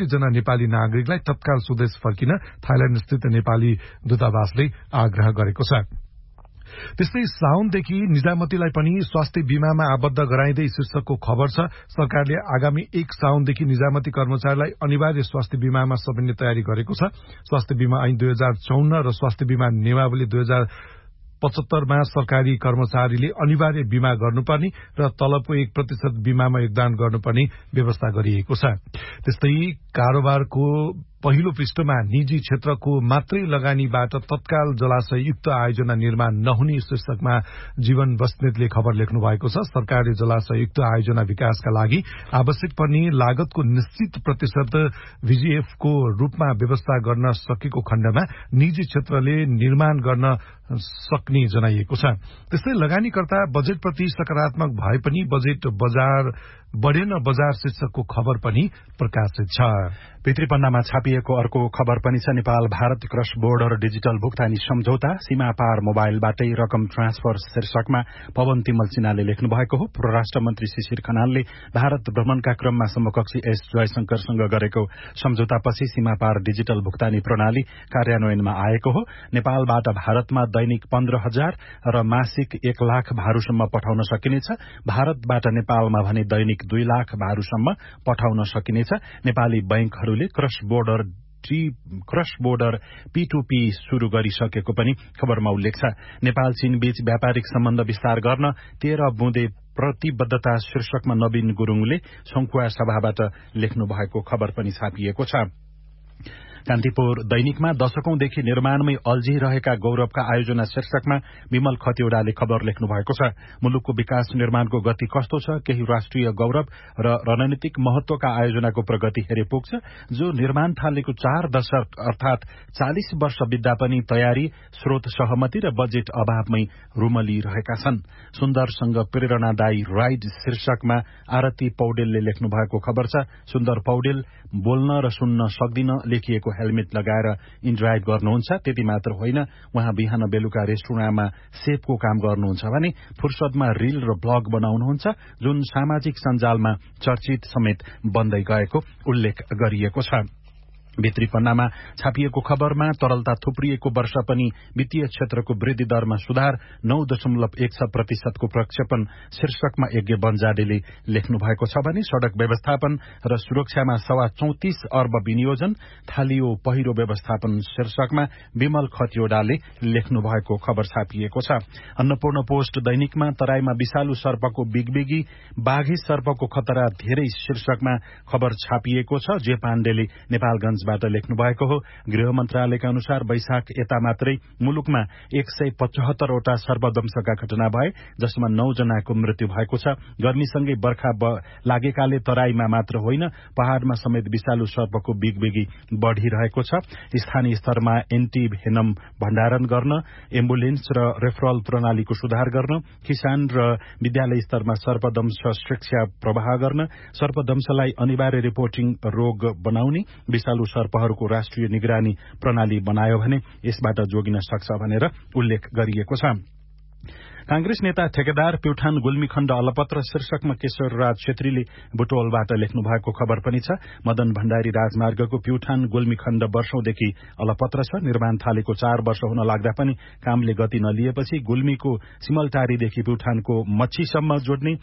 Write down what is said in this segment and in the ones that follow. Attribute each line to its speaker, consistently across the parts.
Speaker 1: 65 जना नेपाली नागरिकलाई तत्काल स्वदेश फर्किन थाइल्याण्ड स्थित नेपाली दूतावासले आग्रह गरेको छ। त्यस्तै साउनदेखि निजामतीलाई पनि स्वास्थ्य बीमामा आबद्ध गराइँदै शीर्षकको खबर छ। सरकारले आगामी 1 साउनदेखि निजामती कर्मचारीलाई अनिवार्य स्वास्थ्य बीमामा समेट्ने तयारी गरेको छ। स्वास्थ्य बीमा ऐन 2054 र स्वास्थ्य बीमा नियमावली 2075 मा सरकारी कर्मचारीले अनिवार्य बीमा गर्नुपर्ने र तलबको 1% बीमामा योगदान गर्नुपर्ने व्यवस्था गरिएको छ। त्यस्तै कारोबारको पहिलो पृष्ठमा निजी क्षेत्रको मात्रै लगानीबाट तत्काल जलाशययुक्त आयोजना निर्माण नहुने शीर्षकमा जीवन बस्नेतले खबर लेख्नु भएको छ। सरकारले जलाशययुक्त आयोजना विकासका लागि आवश्यक पर्ने लागतको निश्चित प्रतिशत VGF को रूपमा व्यवस्था गर्न सकेको खण्डमा निजी क्षेत्रले निर्माण गर्न सक्ने जनाइएको छ। त्यस्तै लगानीकर्ता बजेटप्रति सकारात्मक भए पनि बजेट बजार बढेन बजार शीर्षकको खबर पनि प्रकाशित छ।
Speaker 2: पितृपन्नामा छापिएको अर्को खबर पनि छ। Nepal Bharat cross border digital भुक्तानी सम्झौता सीमा पार मोबाइलबाटै रकम ट्रान्सफर शीर्षकमा पवन तिमल सिन्हाले लेख्नु भएको हो। परराष्ट्र मन्त्री शिशिर खनालले भारत भ्रमणका क्रममा समकक्षी एस जयशंकरसँग गरेको सम्झौतापछि सीमा पार डिजिटल भुक्तानी प्रणाली कार्यान्वयनमा आएको हो। नेपालबाट भारतमा दैनिक 15,000 र मासिक 1 लाख भारूसम्म पठाउन सकिनेछ। भारतबाट नेपालमा भने दैनिक 2 लाख भारूसम्म पठाउन सकिनेछ। नेपाली बैंकहरूले क्रस बोर्डर P2P शुरू गरिसकेको पनि खबरमा उल्लेख छ। नेपाल चीन बीच व्यापारिक सम्बन्ध विस्तार गर्न 13 बुँदे प्रतिबद्धता शीर्षकमा नवीन गुरुङले संखुवा सभाबाट लेख्नु भएको खबर पनि छापिएको छ। कान्तिपुर दैनिकमा दशकौंदेखि निर्माणमै अल्झिरहेका गौरवका आयोजना शीर्षकमा विमल खतिवड़ाले खबर लेख्नु भएको छ। मुलुकको विकास निर्माणको गति कस्तो छ, केही राष्ट्रिय गौरव र रणनीतिक महत्वका आयोजनाको प्रगति हेरे पुग्छ, जो निर्माण थालेको 4 दशक अर्थात 40 वर्ष बित्दा पनि तयारी, स्रोत सहमति र बजेट अभावमै रुमलिरहेका छन्। सुन्दरसँग प्रेरणादायी राइड शीर्षकमा आरती पौडेलले लेख्नु भएको खबर छ। सुन्दर पौडेल बोल्न र सुन्न सक्दिन लेखिएको हेलमेट लगाएर इन्ड्राइभ गर्नुहुन्छ। त्यति मात्र होइन, उहाँ बिहान बेलुका रेस्टुरेन्टमा सेफको काम गर्नुहुन्छ भने फुर्सदमा रील र ब्लग बनाउनुहुन्छ, जुन सामाजिक सञ्जालमा चर्चित समेत बन्दै गएको उल्लेख गरिएको छ। भित्री पन्नामा छापिएको खबरमा तरलता थुप्रिएको वर्ष पनि वित्तीय क्षेत्रको वृद्धि दरमा सुधार 9.16% को प्रक्षेपण शीर्षकमा यज्ञ बन्जाडेले लेख्नु भएको छ भने सड़क व्यवस्थापन र सुरक्षामा 34 अर्ब विनियोजन थालियो पहिरो व्यवस्थापन शीर्षकमा विमल खतिवड़ाले लेख्नु भएको खबर छापिएको छ। अन्नपूर्ण पोस्ट दैनिकमा तराईमा विषालु सर्पको बिगबिगी, बाघी सर्पको खतरा धेरै शीर्षकमा खबर छापिएको छ। जे पाण्डेले नेपालगञ्ज बाट लेख्नु भएको हो। गृह मन्त्रालयका अनुसार वैशाख यता मात्रै मुलुकमा 175 वटा सर्पदंशका घटना भए, जसमा 9 जनाको मृत्यु भएको छ। गर्मीसँगै बर्खा लागेकाले तराईमा मात्र होइन, पहाड़मा समेत विषालु सर्पको बिगबिगी बढ़िरहेको छ। स्थानीय स्तरमा एन्टी भेनम भण्डारण गर्न, एम्बुलेन्स र रेफरल प्रणालीको सुधार गर्न, किसान र विद्यालय स्तरमा सर्पदंश शिक्षा प्रवाह गर्न, सर्पदंशलाई अनिवार्य रिपोर्टिङ रोग बनाउने, विषालु सर्पहरूको राष्ट्रिय निगरानी प्रणाली बनायो भने यसबाट जोगिन सक्छ भनेर उल्लेख गरिएको छ। कांग्रेस नेता ठेकेदार प्युठान गुल्मी खण्ड अलपत्र शीर्षकमा केशवराज छेत्रीले बुटवलबाट लेख्नु भएको खबर पनि छ। मदन भण्डारी राजमार्गको प्युठान गुल्मी खण्ड वर्षौंदेखि अलपत्र छ। निर्माण थालेको 4 वर्ष हुन लाग्दा पनि कामले गति नलिएपछि गुल्मीको सिमलटारीदेखि प्युठानको मच्छीसम्म जोड्ने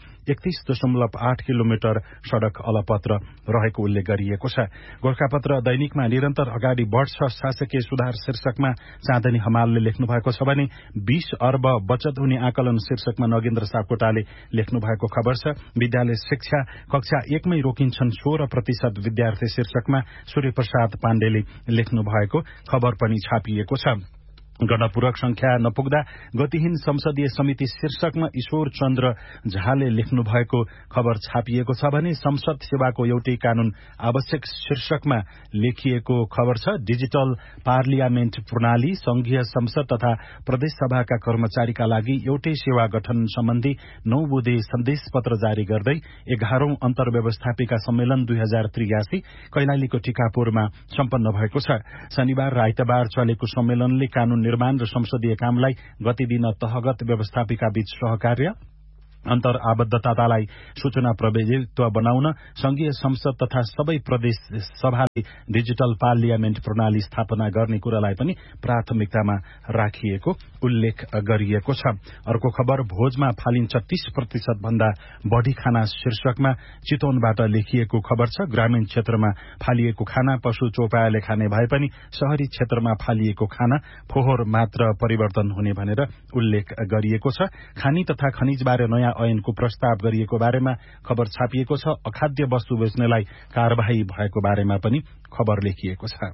Speaker 2: 31.8 किलोमिटर सड़क अलपत्र रहेको उल्लेख गरिएको छ। गोरखापत्र दैनिकमा निरन्तर अगाडि बढ़छ शासकीय सुधार शीर्षकमा चाँदनी हमालले लेख्नु भएको छ भने 20 अर्ब बचत हुने आकलन शीर्षकमा नगेन्द्र सापकोटाले लेख्नु भएको खबर छ। विद्यालय शिक्षा कक्षा 1 मै रोकिन्छन् 16% विद्यार्थी शीर्षकमा सूर्यप्रसाद पाण्डेले लेख्नु भएको खबर पनि छापिएको छ। गणपूरक संख्या नपुग्दा गतिहीन संसदीय समिति शीर्षकमा ईश्वर चन्द्र झाले लेख्नु भएको खबर छापिएको छ भने संसद सेवाको एउटै कानून आवश्यक शीर्षकमा लेखिएको खबर छ। डिजिटल पार्लियामेन्ट प्रणाली संघीय संसद तथा प्रदेश सभाका कर्मचारीका लागि एउटै सेवा गठन सम्बन्धी 9 बुँदे सन्देश पत्र जारी गर्दै 11औं अन्तर्व्यवस्थापिका सम्मेलन 2083 कैलालीको टिकापुरमा सम्पन्न भएको छ। शनिबार र आइतबार चलेको सम्मेलनले कानून निर्माण र संसदीय कामलाई गति दिन तहगत व्यवस्थापिका बीच सहकार्य, अन्तर आबद्धतालाई सूचना प्रभुत्व बनाउन संघीय संसद तथा सबै प्रदेश सभाले डिजिटल पार्लियामेन्ट प्रणाली स्थापना गर्ने कुरालाई पनि प्राथमिकतामा राखिएको उल्लेख गरिएको छ। अर्को खबर, भोजमा फालिन्छ 30% भन्दा बढ़ी खाना शीर्षकमा चितवनबाट लेखिएको खबर छ। ग्रामीण क्षेत्रमा फालिएको खाना पशु चौपायाले खाने भए पनि शहरी क्षेत्रमा फालिएको खाना फोहोर मात्र परिवर्तन हुने भनेर उल्लेख गरिएको छ। खानी तथा खनिजबारे नयाँ ऐनको प्रस्ताव गरिएको बारेमा खबर छापिएको छ। अखाद्य वस्तु बेच्नेलाई कार्यवाही भएको बारेमा पनि खबर लेखिएको छ।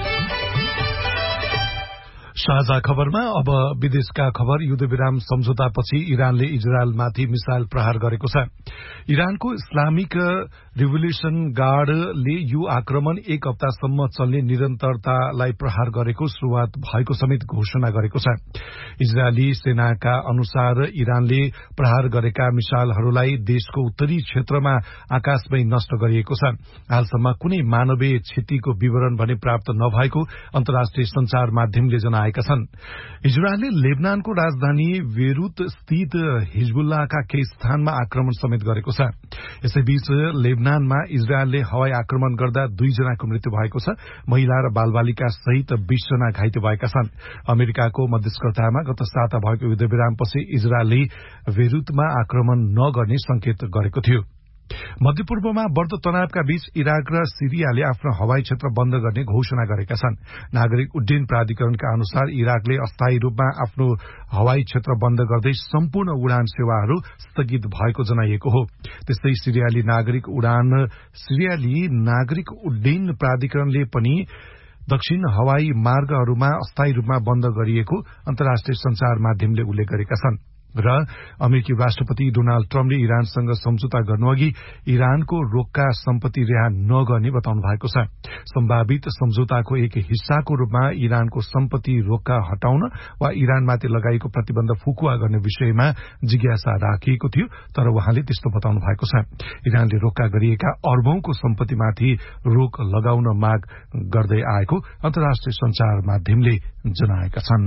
Speaker 1: साझा खबरमा अब विदेशका खबर। युद्धविराम सम्झौतापछि इरानले इजरायलमाथि मिसाइल प्रहार गरेको छ। इरानको इस्लामिक रिभोल्युसन गार्डले यो आक्रमण 1 हप्तासम्म चल्ने निरन्तरतालाई प्रहार गरेको शुरूआत भएको समेत घोषणा गरेको छ। इजरायली सेनाका अनुसार इरानले प्रहार गरेका मिसाइलहरूलाई देशको उत्तरी क्षेत्रमा आकाशमै नष्ट गरिएको छ। हालसम्म कुनै मानवीय क्षतिको विवरण भने प्राप्त नभएको अन्तर्राष्ट्रिय संचार माध्यमले जनाएका छन्। इजरायलले लेबनानको राजधानी बेरुत स्थित हिजबुल्लाहका केही स्थानमा आक्रमण समेत गरेको छ। यसैबीच लेबनानमा इजरायलले हवाई आक्रमण गर्दा 2 जनाको मृत्यु भएको छ। महिला र बालबालिका सहित 20 जना घाइते भएका छन्। अमेरिकाको मध्यस्थतामा गत साता भएको युद्धविरामपछि इजरायलले बेरुतमा आक्रमण नगर्ने संकेत गरेको थियो। मध्यपूर्वमा बढ़दो तनावका बीच इराक र सिरियाले आफ्नो हवाई क्षेत्र बन्द गर्ने घोषणा गरेका छन्। नागरिक उड्डयन प्राधिकरणका अनुसार इराकले अस्थायी रूपमा आफ्नो हवाई क्षेत्र बन्द गर्दै सम्पूर्ण उडान सेवाहरू स्थगित भएको जनाइएको हो। त्यस्तै सिरियाली नागरिक उड्डयन प्राधिकरणले पनि दक्षिण हवाई मार्गहरूमा अस्थायी रूपमा बन्द गरिएको अन्तर्राष्ट्रिय संचार माध्यमले उल्लेख गरेका छन्। र अमेरिकी राष्ट्रपति डोनाल्ड ट्रम्पले इरानसँग सम्झौता गर्नुअघि इरानको रोक्का सम्पत्ति रिहा नगर्ने बताउनु भएको छ। सम्भावित सम्झौताको एक हिस्साको रूपमा इरानको सम्पत्ति रोक्का हटाउन वा इरानमाथि लगाइएको प्रतिबन्ध फुकुवा गर्ने विषयमा जिज्ञासा राखिएको थियो, तर उहाँले त्यस्तो बताउनु भएको छ। इरानले रोक्का गरिएका अर्बौंको सम्पत्तिमाथि रोक लगाउन माग गर्दै आएको अन्तर्राष्ट्रिय संचार माध्यमले जनाएका छन्।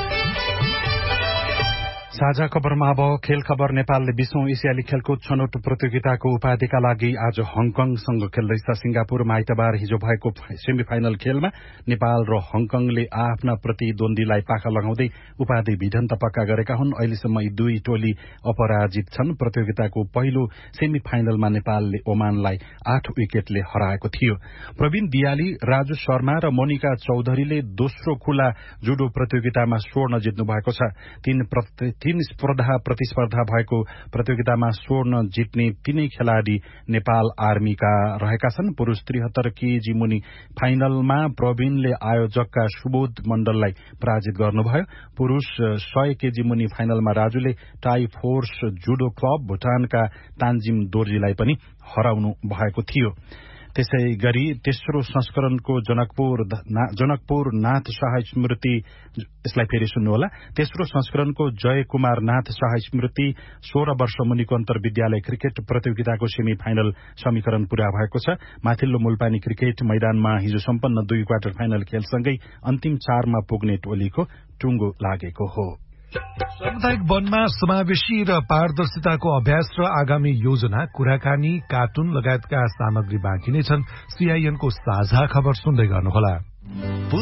Speaker 2: साझा खबरमा अब खेल खबर। नेपालले 20औं एसियाली खेलकुद छनौट प्रतियोगिताको उपाधिका लागि आज हङकङसँग खेल्दैछ। सिंगापुरमा आइतबार हिजो भएको सेमिफाइनल खेलमा नेपाल र हङकङले आफ्ना प्रतिद्वन्दीलाई पाखा लगाउँदै उपाधि भिडन्त पक्का गरेका हुन्। अहिलेसम्म यी दुई टोली अपराजित छन्। प्रतियोगिताको पहिलो सेमिफाइनलमा नेपालले ओमानलाई 8 विकेटले हराएको थियो। प्रवीण दियाली, राजु शर्मा र मोनिका चौधरीले दोस्रो खुला जुडो प्रतियोगितामा स्वर्ण जित्नु भएको छ। 3 प्रतिस्पर्धा भएको प्रतियोगितामा स्वर्ण जित्ने 3 खेलाड़ी नेपाल आर्मीका रहेका छन्। पुरूष 73 केजी मुनि फाइनलमा प्रवीणले आयोजकका सुबोध मण्डललाई पराजित गर्नुभयो। पुरूष 100 केजी मुनि फाइनलमा राजुले टाई फोर्स जुडो क्लब भुटानका तान्जिम दोर्जीलाई पनि हराउनु भएको थियो। त्यसै गरी तेस्रो संस्करणको जनकपुर नाथ शाह स्मृति, यसलाई फेरि सुन्नुहोला, तेस्रो संस्करणको जय कुमार नाथ शाह स्मृति 16 वर्ष मुनिको अन्तर्विद्यालय क्रिकेट प्रतियोगिताको सेमिफाइनल समीकरण पूरा भएको छ। माथिल्लो मुलपानी क्रिकेट मैदानमा हिजो सम्पन्न 2 क्वार्टर फाइनल खेलसँगै अन्तिम 4 मा पुग्ने टोलीको टुङ्गो लागेको हो।
Speaker 1: सामुदायिक वनमा समावेशी र पारदर्शिताको अभ्यास र आगामी योजना, कुराकानी, कार्टुन लगायतका सामग्री बाँकी नै छन्। सीआईएनको साझा खबर सुन्दै गर्नुहोला।